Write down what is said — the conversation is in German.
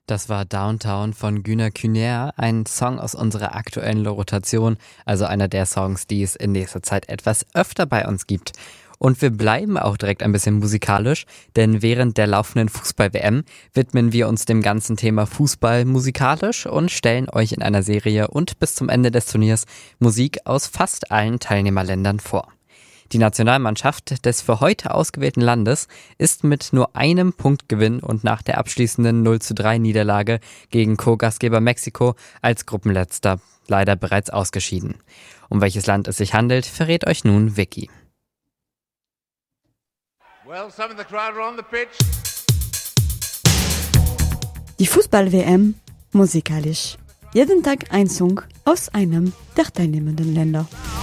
Das war Downtown von Güner Kühner, ein Song aus unserer aktuellen Rotation, also einer der Songs, die es in nächster Zeit etwas öfter bei uns gibt. Und wir bleiben auch direkt ein bisschen musikalisch, denn während der laufenden Fußball-WM widmen wir uns dem ganzen Thema Fußball musikalisch und stellen euch in einer Serie und bis zum Ende des Turniers Musik aus fast allen Teilnehmerländern vor. Die Nationalmannschaft des für heute ausgewählten Landes ist mit nur einem Punktgewinn und nach der abschließenden 0:3 Niederlage gegen Co-Gastgeber Mexiko als Gruppenletzter leider bereits ausgeschieden. Um welches Land es sich handelt, verrät euch nun Vicky. Die Fußball-WM musikalisch. Jeden Tag ein Song aus einem der teilnehmenden Länder.